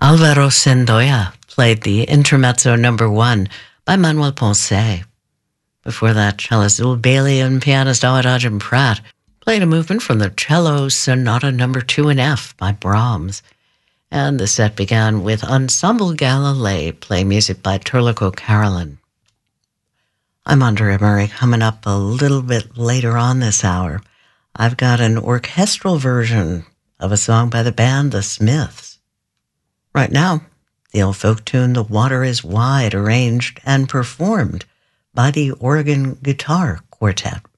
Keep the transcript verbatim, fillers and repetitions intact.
Alvaro Sendoya played the Intermezzo number one by Manuel Ponce. Before that, cellist Zul Bailey and pianist Awad Ajam Pratt played a movement from the Cello Sonata number two in F by Brahms. And the set began with Ensemble Galilei playing music by Turloco Carolyn. I'm Andrea Murray. Coming up a little bit later on this hour, I've got an orchestral version of a song by the band The Smiths. Right now, the old folk tune The Water is Wide, arranged and performed by the Oregon Guitar Quartet.